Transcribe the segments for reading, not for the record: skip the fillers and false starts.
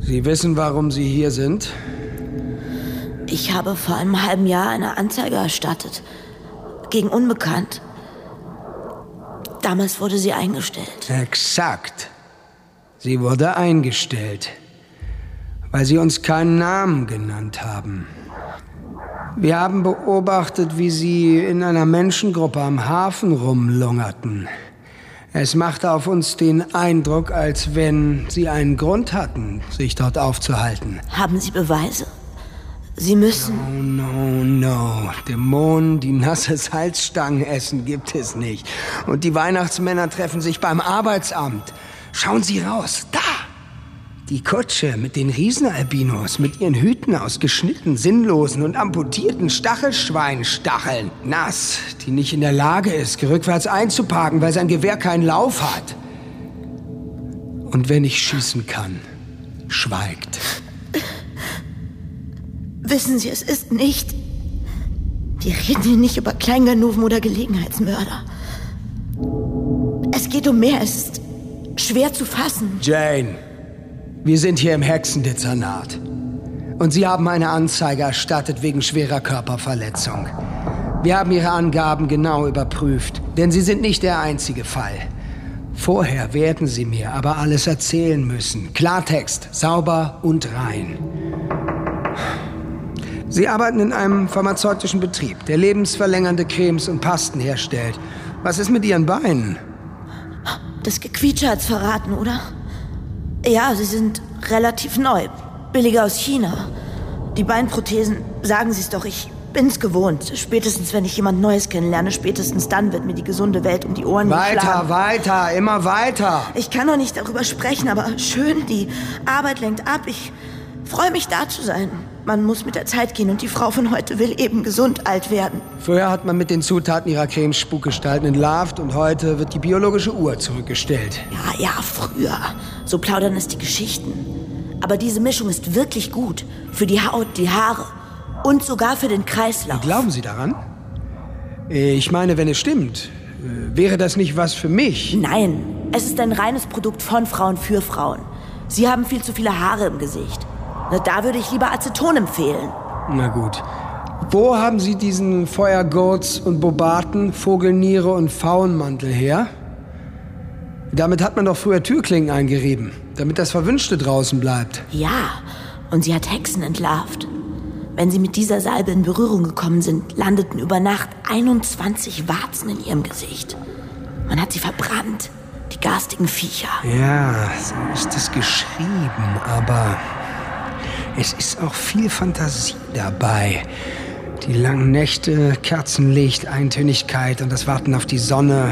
Sie wissen, warum Sie hier sind? Ich habe vor einem halben Jahr eine Anzeige erstattet. Gegen Unbekannt. Damals wurde sie eingestellt. Exakt. Sie wurde eingestellt, weil Sie uns keinen Namen genannt haben. Wir haben beobachtet, wie Sie in einer Menschengruppe am Hafen rumlungerten. Es machte auf uns den Eindruck, als wenn Sie einen Grund hatten, sich dort aufzuhalten. Haben Sie Beweise? Sie müssen... No. Dämonen, die nasse Salzstangen essen, gibt es nicht. Und die Weihnachtsmänner treffen sich beim Arbeitsamt. Schauen Sie raus, da! Die Kutsche mit den Riesenalbinos, mit ihren Hüten aus geschnitten, sinnlosen und amputierten Stachelschweinstacheln. Nass, die nicht in der Lage ist, rückwärts einzuparken, weil sein Gewehr keinen Lauf hat. Und wenn ich schießen kann, schweigt. Wissen Sie, es ist nicht... Wir reden hier nicht über Kleinganoven oder Gelegenheitsmörder. Es geht um mehr, es ist schwer zu fassen. Jane, wir sind hier im Hexendezernat. Und Sie haben eine Anzeige erstattet wegen schwerer Körperverletzung. Wir haben Ihre Angaben genau überprüft, denn Sie sind nicht der einzige Fall. Vorher werden Sie mir aber alles erzählen müssen. Klartext, sauber und rein. Sie arbeiten in einem pharmazeutischen Betrieb, der lebensverlängernde Cremes und Pasten herstellt. Was ist mit Ihren Beinen? Das Gequietsche hat's verraten, oder? Ja, sie sind relativ neu. Billiger aus China. Die Beinprothesen, sagen Sie es doch, ich bin's gewohnt. Spätestens, wenn ich jemand Neues kennenlerne, spätestens dann wird mir die gesunde Welt um die Ohren geschlagen. Weiter, immer weiter. Ich kann noch nicht darüber sprechen, aber schön, die Arbeit lenkt ab. Ich freue mich, da zu sein. Man muss mit der Zeit gehen und die Frau von heute will eben gesund alt werden. Früher hat man mit den Zutaten ihrer Cremes Spukgestalten entlarvt und heute wird die biologische Uhr zurückgestellt. Ja, früher. So plaudern es die Geschichten. Aber diese Mischung ist wirklich gut. Für die Haut, die Haare und sogar für den Kreislauf. Glauben Sie daran? Ich meine, wenn es stimmt, wäre das nicht was für mich? Nein, es ist ein reines Produkt von Frauen für Frauen. Sie haben viel zu viele Haare im Gesicht. Na, da würde ich lieber Aceton empfehlen. Na gut. Wo haben Sie diesen Feuergurz und Bobaten, Vogelniere und Pfauenmantel her? Damit hat man doch früher Türklingen eingerieben, damit das Verwünschte draußen bleibt. Ja, und sie hat Hexen entlarvt. Wenn sie mit dieser Salbe in Berührung gekommen sind, landeten über Nacht 21 Warzen in ihrem Gesicht. Man hat sie verbrannt, die garstigen Viecher. Ja, so ist es geschrieben, aber es ist auch viel Fantasie dabei. Die langen Nächte, Kerzenlicht, Eintönigkeit und das Warten auf die Sonne.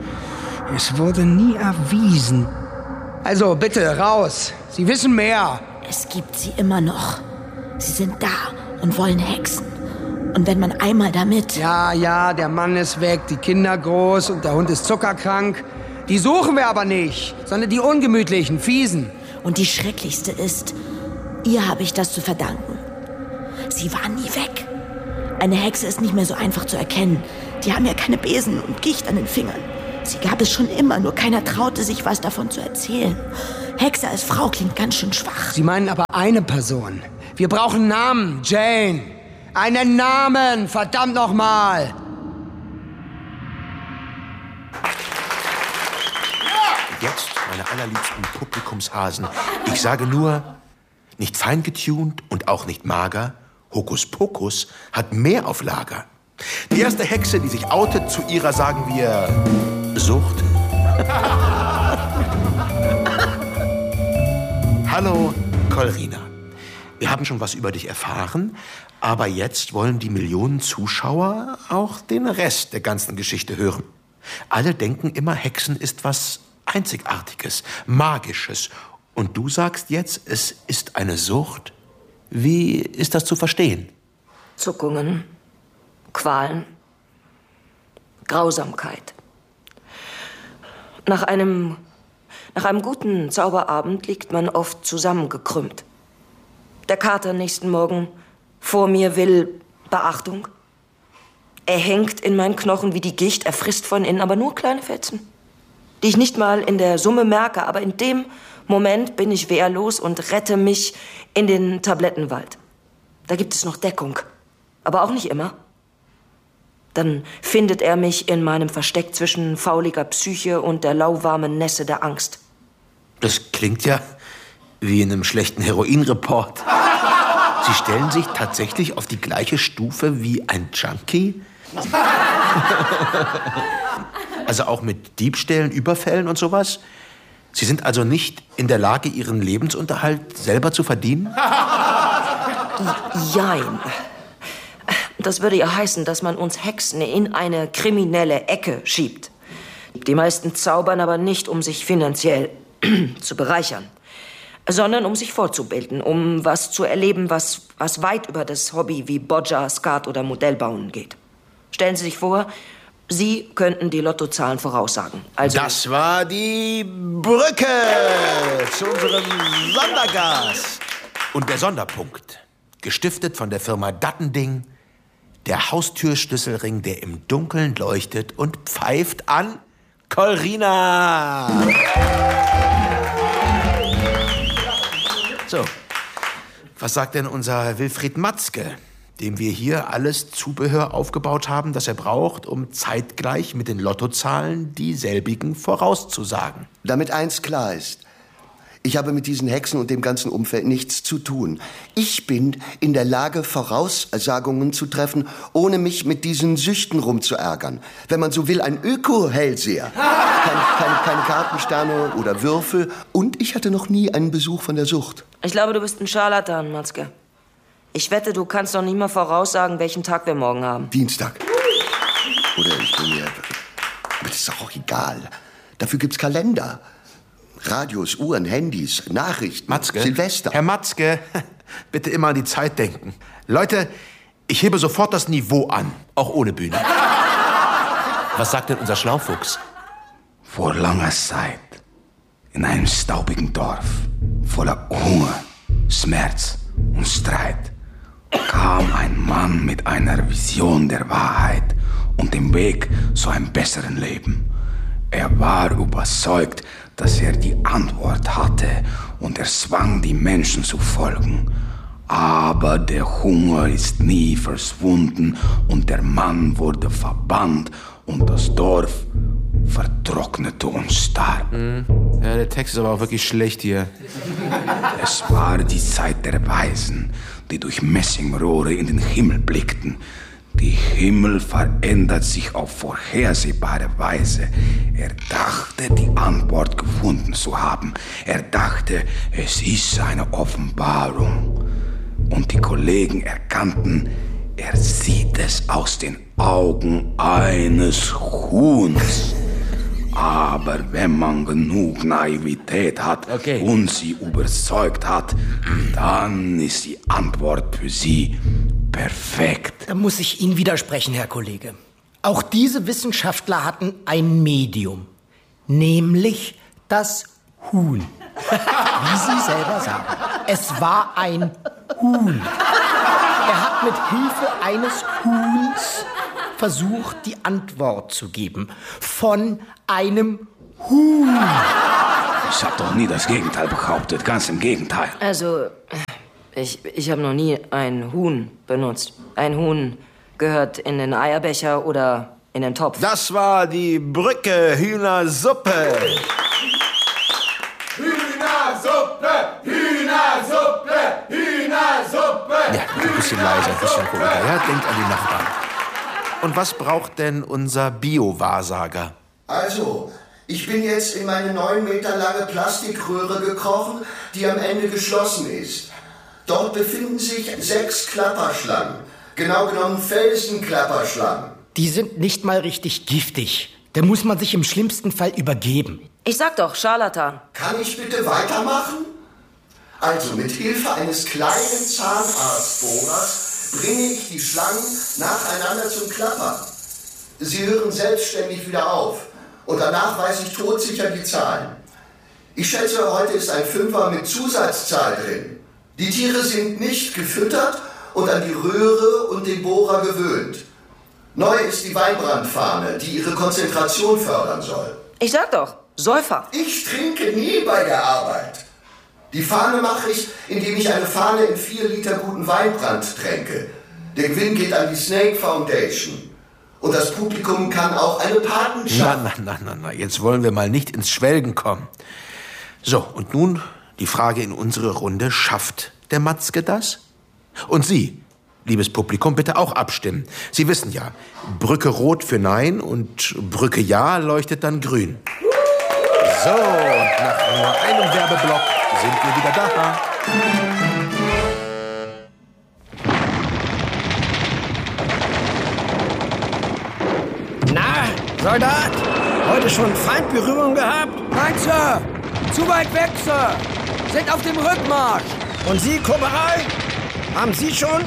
Es wurde nie erwiesen. Also bitte, raus. Sie wissen mehr. Es gibt sie immer noch. Sie sind da und wollen hexen. Und wenn man einmal damit... Ja, der Mann ist weg, die Kinder groß und der Hund ist zuckerkrank. Die suchen wir aber nicht, sondern die ungemütlichen, fiesen. Und die schrecklichste ist, ihr habe ich das zu verdanken. Sie war nie weg. Eine Hexe ist nicht mehr so einfach zu erkennen. Die haben ja keine Besen und Gicht an den Fingern. Sie gab es schon immer, nur keiner traute sich, was davon zu erzählen. Hexe als Frau klingt ganz schön schwach. Sie meinen aber eine Person. Wir brauchen Namen, Jane. Einen Namen, verdammt nochmal. Jetzt, meine allerliebsten Publikumshasen, ich sage nur, nicht fein getuned und auch nicht mager, Hokuspokus hat mehr auf Lager. Die erste Hexe, die sich outet zu ihrer, sagen wir, Sucht. Hallo, Kolrina. Wir haben schon was über dich erfahren, aber jetzt wollen die Millionen Zuschauer auch den Rest der ganzen Geschichte hören. Alle denken immer, Hexen ist was Einzigartiges, Magisches. Und du sagst jetzt, es ist eine Sucht? Wie ist das zu verstehen? Zuckungen, Qualen, Grausamkeit. Nach einem guten Zauberabend liegt man oft zusammengekrümmt. Der Kater nächsten Morgen vor mir will Beachtung. Er hängt in meinen Knochen wie die Gicht, er frisst von innen, aber nur kleine Fetzen. die ich nicht mal in der Summe merke, aber in dem Moment bin ich wehrlos und rette mich in den Tablettenwald. Da gibt es noch Deckung, aber auch nicht immer. Dann findet er mich in meinem Versteck zwischen fauliger Psyche und der lauwarmen Nässe der Angst. Das klingt ja wie in einem schlechten Heroinreport. Sie stellen sich tatsächlich auf die gleiche Stufe wie ein Junkie? Also auch mit Diebstählen, Überfällen und sowas? Sie sind also nicht in der Lage, Ihren Lebensunterhalt selber zu verdienen? Jein. Das würde ja heißen, dass man uns Hexen in eine kriminelle Ecke schiebt. Die meisten zaubern aber nicht, um sich finanziell zu bereichern, sondern um sich fortzubilden, um was zu erleben, was weit über das Hobby wie Boccia, Skat oder Modellbauen geht. Stellen Sie sich vor, Sie könnten die Lottozahlen voraussagen. Also das war die Brücke zu unserem Sondergast. Und der Sonderpunkt, gestiftet von der Firma Dattending, der Haustürschlüsselring, der im Dunkeln leuchtet und pfeift an Colrina. So, was sagt denn unser Wilfried Matzke, dem wir hier alles Zubehör aufgebaut haben, das er braucht, um zeitgleich mit den Lottozahlen dieselbigen vorauszusagen? Damit eins klar ist: Ich habe mit diesen Hexen und dem ganzen Umfeld nichts zu tun. Ich bin in der Lage, Voraussagungen zu treffen, ohne mich mit diesen Süchten rumzuärgern. Wenn man so will, ein Öko-Hellseher. Keine Kartensterne oder Würfel. Und ich hatte noch nie einen Besuch von der Sucht. ich glaube, du bist ein Scharlatan, Matzke. Ich wette, du kannst doch nicht mal voraussagen, welchen Tag wir morgen haben. Dienstag. Oder ich bin mir... Aber das ist doch auch egal. Dafür gibt's Kalender. Radios, Uhren, Handys, Nachrichten, Matzke? Silvester. Herr Matzke, bitte immer an die Zeit denken. Leute, ich hebe sofort das Niveau an, auch ohne Bühne. Was sagt denn unser Schlaufuchs? Vor langer Zeit, in einem staubigen Dorf, voller Hunger, Schmerz und Streit, kam ein Mann mit einer Vision der Wahrheit und dem Weg zu einem besseren Leben. Er war überzeugt, dass er die Antwort hatte, und er zwang die Menschen zu folgen. Aber der Hunger ist nie verschwunden und der Mann wurde verbannt und das Dorf vertrocknete und starb. Ja, der Text ist aber auch wirklich schlecht hier. Es war die Zeit der Weisen, die durch Messingrohre in den Himmel blickten. Die Himmel verändert sich auf vorhersehbare Weise. Er dachte, die Antwort gefunden zu haben. Er dachte, es ist eine Offenbarung. Und die Kollegen erkannten, er sieht es aus den Augen eines Huhns. Aber wenn man genug Naivität hat und sie überzeugt hat, dann ist die Antwort für sie perfekt. Da muss ich Ihnen widersprechen, Herr Kollege. Auch diese Wissenschaftler hatten ein Medium, nämlich das Huhn. Wie Sie selber sagen. Es war ein Huhn. Er hat mit Hilfe eines Huhns versucht, die Antwort zu geben. Von einem Huhn. Ich habe doch nie das Gegenteil behauptet, ganz im Gegenteil. Also, ich habe noch nie ein Huhn benutzt. Ein Huhn gehört in den Eierbecher oder in den Topf. Das war die Brücke Hühnersuppe. Hühnersuppe, Hühnersuppe, Hühnersuppe. Ja, ein bisschen leiser, ein bisschen ruhiger. Ja, denkt an die Nachbarn. Und was braucht denn unser Bio-Wahrsager? Also, ich bin jetzt in meine 9 Meter lange Plastikröhre gekrochen, die am Ende geschlossen ist. Dort befinden sich 6 Klapperschlangen. Genau genommen Felsenklapperschlangen. Die sind nicht mal richtig giftig. Da muss man sich im schlimmsten Fall übergeben. Ich sag doch, Scharlatan. Kann ich bitte weitermachen? Also, mit Hilfe eines kleinen Zahnarztbohrers bringe ich die Schlangen nacheinander zum Klappern. Sie hören selbstständig wieder auf. Und danach weiß ich todsicher die Zahlen. Ich schätze, heute ist ein 5er mit Zusatzzahl drin. Die Tiere sind nicht gefüttert und an die Röhre und den Bohrer gewöhnt. Neu ist die Weinbrandfahne, die ihre Konzentration fördern soll. Ich sag doch, Säufer. Ich trinke nie bei der Arbeit. Die Fahne mache ich, indem ich eine Fahne in 4 Liter guten Weinbrand tränke. Der Gewinn geht an die Snake Foundation. Und das Publikum kann auch eine Patenschaft... Na, jetzt wollen wir mal nicht ins Schwelgen kommen. So, und nun die Frage in unsere Runde. Schafft der Matzke das? Und Sie, liebes Publikum, bitte auch abstimmen. Sie wissen ja, Brücke rot für Nein und Brücke Ja leuchtet dann grün. So, und nach nur einem Werbeblock sind wir wieder da. Na, Soldat, heute schon Feindberührung gehabt? Nein, Sir! Zu weit weg, Sir! Sind auf dem Rückmarsch! Und Sie, Korporal? Haben Sie schon?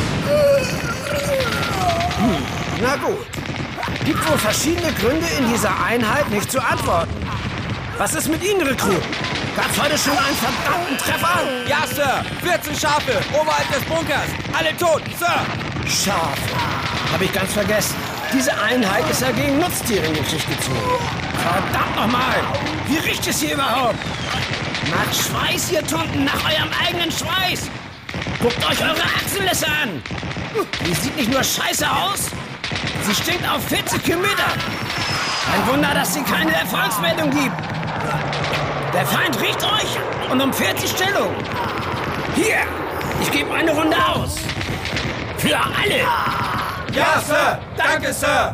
Na gut. Gibt wohl verschiedene Gründe, in dieser Einheit nicht zu antworten. Was ist mit Ihnen, Rekruten? Gab's heute schon einen verdammten Treffer? Ja, Sir! 14 Schafe oberhalb des Bunkers! Alle tot, Sir! Schafe. Hab ich ganz vergessen. Diese Einheit ist ja gegen Nutztiere in die Schicht gezogen. Verdammt nochmal! Wie riecht es hier überhaupt? Nach Schweiß, ihr Tunten, nach eurem eigenen Schweiß! Guckt euch eure Achsellässe an! Die sieht nicht nur scheiße aus, sie stinkt auf 40 Kilometer! Ein Wunder, dass sie keine Erfolgsmeldung gibt! Der Feind riecht euch und umfährt die Stellung! Hier! Ich gebe eine Runde aus! Für alle! Ja, Sir! Danke, Sir!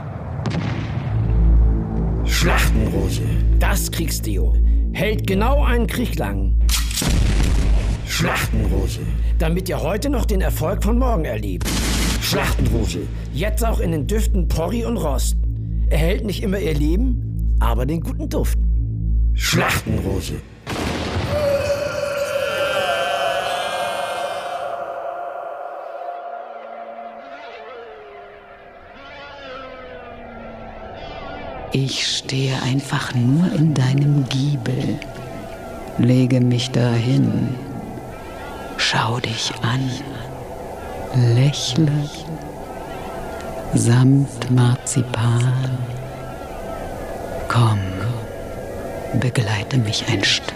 Schlachtenrose, das Kriegsdio, hält genau einen Krieg lang. Schlachtenrose, damit ihr heute noch den Erfolg von morgen erlebt. Schlachtenrose, jetzt auch in den Düften Porri und Rost. Erhält nicht immer ihr Leben, aber den guten Duft. Schlachtenrose. Ich stehe einfach nur in deinem Giebel, lege mich dahin, schau dich an, lächle, samt Marzipan. Komm, begleite mich ein Stück.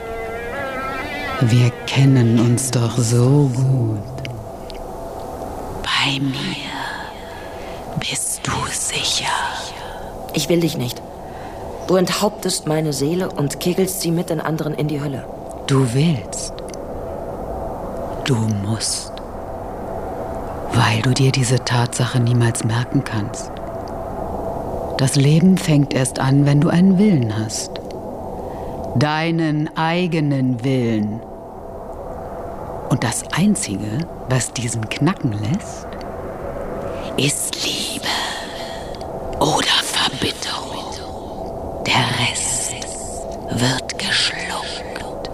Wir kennen uns doch so gut. Bei mir bist du sicher. Ich will dich nicht. Du enthauptest meine Seele und kegelst sie mit den anderen in die Hölle. Du willst. Du musst. Weil du dir diese Tatsache niemals merken kannst. Das Leben fängt erst an, wenn du einen Willen hast. Deinen eigenen Willen. Und das Einzige, was diesen knacken lässt, ist Liebe oder Verbitterung. Der Rest wird geschluckt.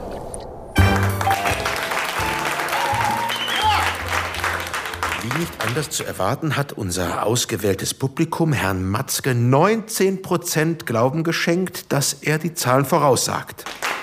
Wie nicht anders zu erwarten, hat unser ausgewähltes Publikum Herrn Matzke 19% Glauben geschenkt, dass er die Zahlen voraussagt.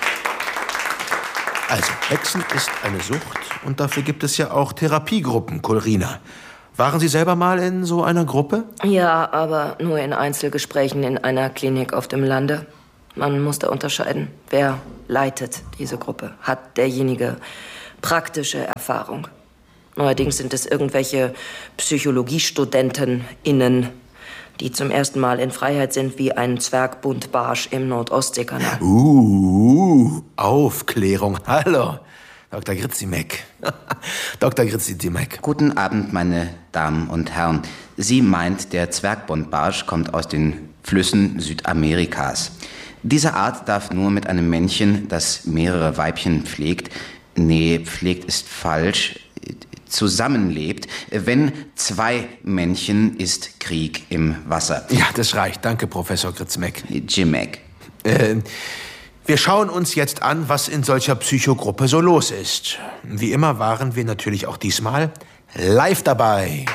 Also, Hexen ist eine Sucht und dafür gibt es ja auch Therapiegruppen, Colrina. Waren Sie selber mal in so einer Gruppe? Ja, aber nur in Einzelgesprächen in einer Klinik auf dem Lande. Man muss da unterscheiden, wer leitet diese Gruppe. Hat derjenige praktische Erfahrung? Neuerdings sind es irgendwelche PsychologiestudentInnen, die zum ersten Mal in Freiheit sind wie ein Zwergbuntbarsch im Nordostseekanal. Aufklärung. Hallo, Dr. Gritzimek. Dr. Gritzimek. Guten Abend, meine Damen und Herren. Sie meint, der Zwergbuntbarsch kommt aus den Flüssen Südamerikas. Diese Art darf nur mit einem Männchen, das mehrere Weibchen pflegt, pflegt ist falsch, zusammenlebt. Wenn 2 Männchen ist Krieg im Wasser. Ja, das reicht. Danke, Professor Gritzimek. Jimek. Wir schauen uns jetzt an, was in solcher Psychogruppe so los ist. Wie immer waren wir natürlich auch diesmal live dabei.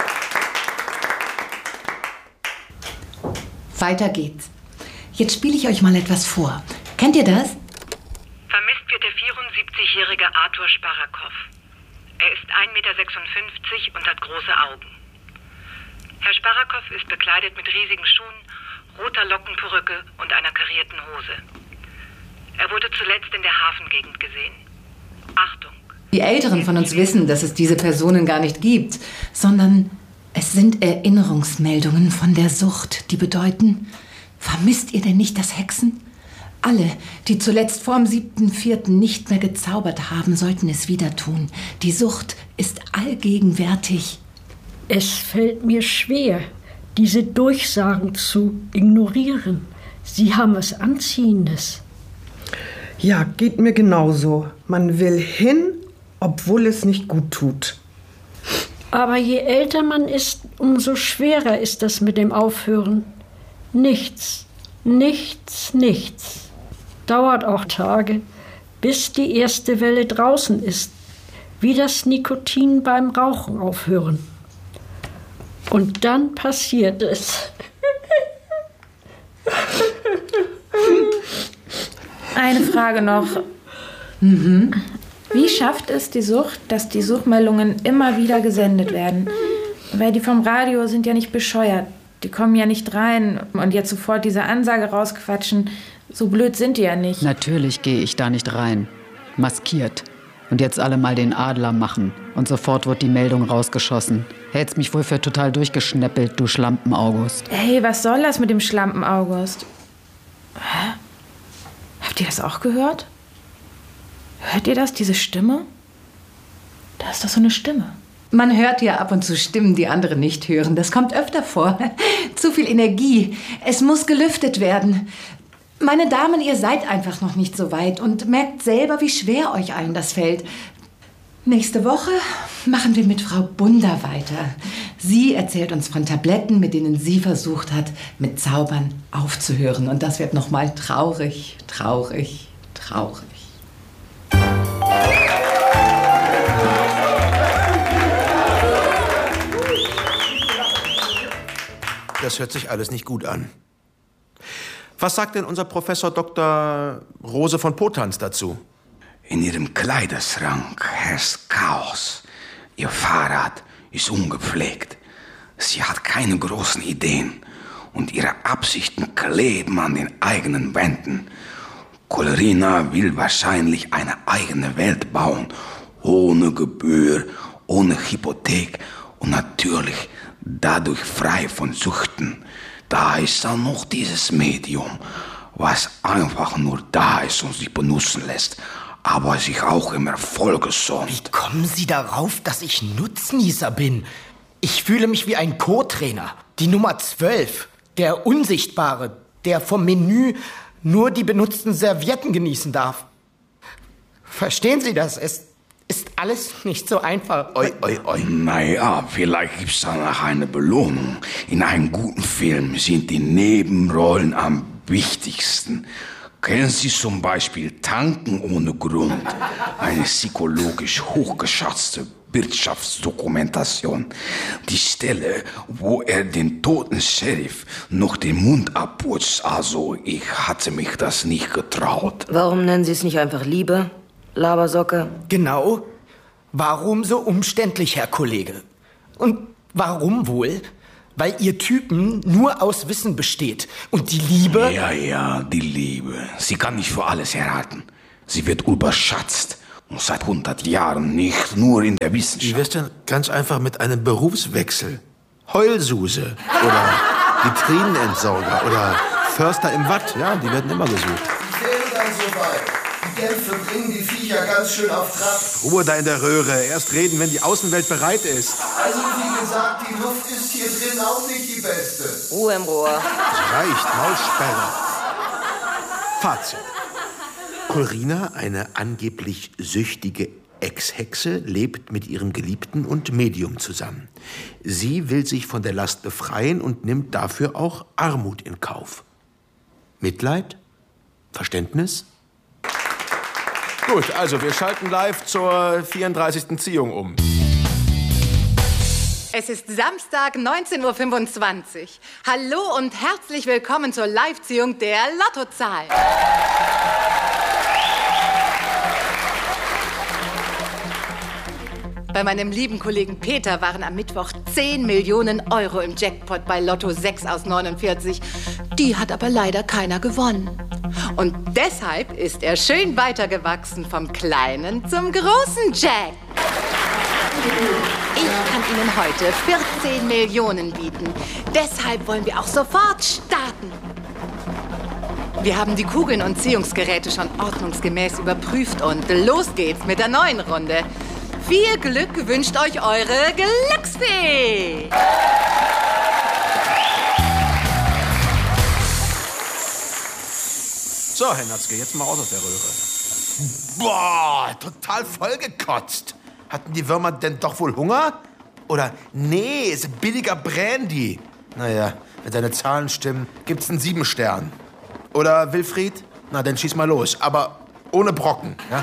Weiter geht's. Jetzt spiele ich euch mal etwas vor. Kennt ihr das? Vermisst wird der 74-jährige Arthur Sparakow. Er ist 1,56 Meter und hat große Augen. Herr Sparakow ist bekleidet mit riesigen Schuhen, roter Lockenperücke und einer karierten Hose. Er wurde zuletzt in der Hafengegend gesehen. Achtung. Die Älteren von uns wissen, dass es diese Personen gar nicht gibt, sondern es sind Erinnerungsmeldungen von der Sucht, die bedeuten, vermisst ihr denn nicht das Hexen? Alle, die zuletzt vorm 7.4. nicht mehr gezaubert haben, sollten es wieder tun. Die Sucht ist allgegenwärtig. Es fällt mir schwer, diese Durchsagen zu ignorieren. Sie haben was Anziehendes. Ja, geht mir genauso. Man will hin, obwohl es nicht gut tut. Aber je älter man ist, umso schwerer ist das mit dem Aufhören. Nichts, nichts, nichts. Dauert auch Tage, bis die erste Welle draußen ist, wie das Nikotin beim Rauchen aufhören. Und dann passiert es. Eine Frage noch. Wie schafft es die Sucht, dass die Suchmeldungen immer wieder gesendet werden? Weil die vom Radio sind ja nicht bescheuert. Die kommen ja nicht rein und jetzt sofort diese Ansage rausquatschen. So blöd sind die ja nicht. Natürlich gehe ich da nicht rein. Maskiert. Und jetzt alle mal den Adler machen. Und sofort wird die Meldung rausgeschossen. Hältst mich wohl für total durchgeschnäppelt, du Schlampen-August. Hey, was soll das mit dem Schlampen-August? Hä? Habt ihr das auch gehört? Hört ihr das, diese Stimme? Da ist doch so eine Stimme. Man hört ja ab und zu Stimmen, die andere nicht hören. Das kommt öfter vor. Zu viel Energie. Es muss gelüftet werden. Meine Damen, ihr seid einfach noch nicht so weit und merkt selber, wie schwer euch allen das fällt. Nächste Woche machen wir mit Frau Bunder weiter. Sie erzählt uns von Tabletten, mit denen sie versucht hat, mit Zaubern aufzuhören. Und das wird noch mal traurig, traurig, traurig. Das hört sich alles nicht gut an. Was sagt denn unser Professor Dr. Rose von Potanz dazu? In ihrem Kleiderschrank herrscht Chaos. Ihr Fahrrad ist ungepflegt. Sie hat keine großen Ideen und ihre Absichten kleben an den eigenen Wänden. Colorina will wahrscheinlich eine eigene Welt bauen, ohne Gebühr, ohne Hypothek und natürlich dadurch frei von Süchten. Da ist dann noch dieses Medium, was einfach nur da ist und sich benutzen lässt, aber sich auch im Erfolg sonnt. Wie kommen Sie darauf, dass ich Nutznießer bin? Ich fühle mich wie ein Co-Trainer. Die Nummer 12, der Unsichtbare, der vom Menü nur die benutzten Servietten genießen darf. Verstehen Sie das? Es ist alles nicht so einfach. Oi, oi, oi. Naja, vielleicht gibt's danach eine Belohnung. In einem guten Film sind die Nebenrollen am wichtigsten. Kennen Sie zum Beispiel Tanken ohne Grund? Eine psychologisch hochgeschätzte Wirtschaftsdokumentation. Die Stelle, wo er den toten Sheriff noch den Mund abputzt. Also, ich hatte mich das nicht getraut. Warum nennen Sie es nicht einfach Liebe? Labersocke. Genau. Warum so umständlich, Herr Kollege? Und warum wohl? Weil ihr Typen nur aus Wissen besteht. Und die Liebe... Ja, die Liebe. Sie kann nicht für alles erraten. Sie wird überschätzt. Und seit 100 Jahren nicht nur in der Wissenschaft. Wie wär's denn ganz einfach mit einem Berufswechsel? Heulsuse oder Vitrinenentsorger oder Förster im Watt. Ja, die werden immer gesucht. Ich wäre dann soweit. Die Dämpfe bringen die Viecher ganz schön auf Trab. Ruhe da in der Röhre. Erst reden, wenn die Außenwelt bereit ist. Also wie gesagt, die Luft ist hier drin auch nicht die beste. Ruhe im Rohr. Reicht, Maussperre. Fazit. Colorina, eine angeblich süchtige Ex-Hexe, lebt mit ihrem Geliebten und Medium zusammen. Sie will sich von der Last befreien und nimmt dafür auch Armut in Kauf. Mitleid? Verständnis? Gut, also wir schalten live zur 34. Ziehung um. Es ist Samstag, 19.25 Uhr. Hallo und herzlich willkommen zur Live-Ziehung der Lottozahl. Bei meinem lieben Kollegen Peter waren am Mittwoch 10 Millionen Euro im Jackpot bei Lotto 6 aus 49. Die hat aber leider keiner gewonnen. Und deshalb ist er schön weitergewachsen vom kleinen zum großen Jack. Ich kann Ihnen heute 14 Millionen bieten. Deshalb wollen wir auch sofort starten. Wir haben die Kugeln und Ziehungsgeräte schon ordnungsgemäß überprüft und los geht's mit der neuen Runde. Viel Glück wünscht euch eure Glücksfee! So, Herr Natzke, jetzt mal raus aus der Röhre. Boah, total vollgekotzt. Hatten die Würmer denn doch wohl Hunger? Oder, nee, ist billiger Brandy. Naja, wenn seine Zahlen stimmen, gibt's einen 7 Stern. Oder, Wilfried? Na, dann schieß mal los. Aber ohne Brocken, ja?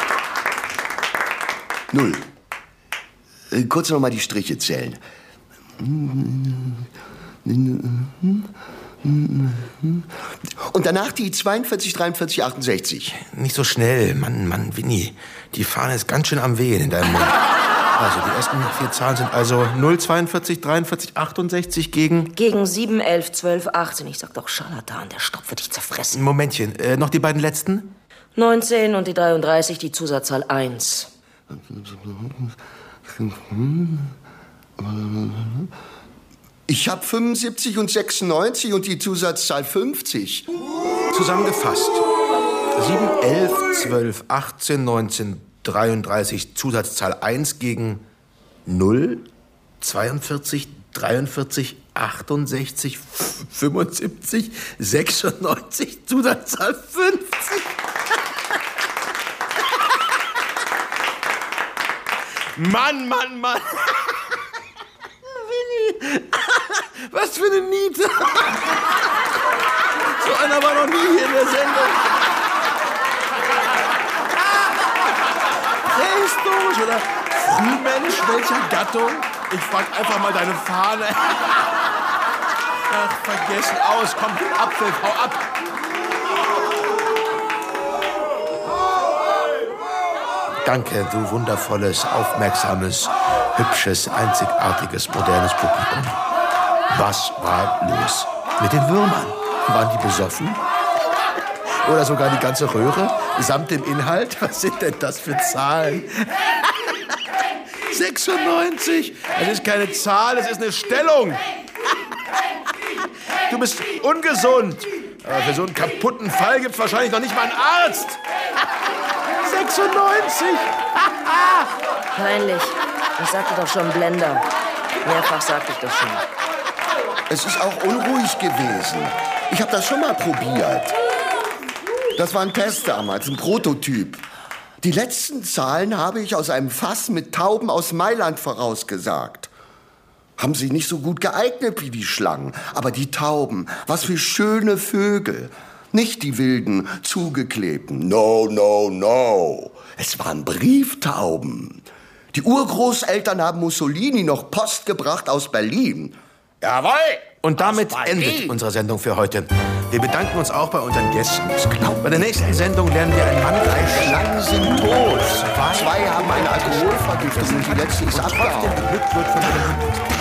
0. Kurz noch mal die Striche zählen. Und danach die 42, 43, 68. Nicht so schnell, Mann, Winnie. Die Fahne ist ganz schön am Wehen in deinem Mund. Also, die ersten 4 Zahlen sind also 0, 42, 43, 68 gegen... Gegen 7, 11, 12, 18. Ich sag doch, Scharlatan, der Stopp wird dich zerfressen. Momentchen, noch die beiden letzten? 19 und die 33, die Zusatzzahl 1. Ich habe 75 und 96 und die Zusatzzahl 50. Zusammengefasst. 7, 11, 12, 18, 19, 33, Zusatzzahl 1 gegen 0, 42, 43, 68, 75, 96, Zusatzzahl 50. Mann! Winnie! Was für eine Niete! So einer war noch nie hier in der Sendung. Prähistorisch oder Frühmensch, welcher Gattung? Ich frag einfach mal deine Fahne. Ach, vergessen aus. Komm, Apfel, hau ab. Danke, du wundervolles, aufmerksames, hübsches, einzigartiges, modernes Publikum. Was war los mit den Würmern? Waren die besoffen? Oder sogar die ganze Röhre samt dem Inhalt? Was sind denn das für Zahlen? 96! Das ist keine Zahl, es ist eine Stellung. Du bist ungesund. Aber für so einen kaputten Fall gibt's wahrscheinlich noch nicht mal einen Arzt. 96! Peinlich. Ich sagte doch schon Blender. Mehrfach sagte ich das schon. Es ist auch unruhig gewesen. Ich habe das schon mal probiert. Das war ein Test damals, ein Prototyp. Die letzten Zahlen habe ich aus einem Fass mit Tauben aus Mailand vorausgesagt. Haben sie nicht so gut geeignet wie die Schlangen. Aber die Tauben, was für schöne Vögel. Nicht die wilden, zugeklebten. No. Es waren Brieftauben. Die Urgroßeltern haben Mussolini noch Post gebracht aus Berlin. Jawohl! Und damit endet unsere Sendung für heute. Wir bedanken uns auch bei unseren Gästen. Bei der nächsten Sendung lernen wir einen Mann kennen. Schlangen sind tot. 2 haben eine Alkoholvergiftung und die letzte ist abgehauen. Glück wird von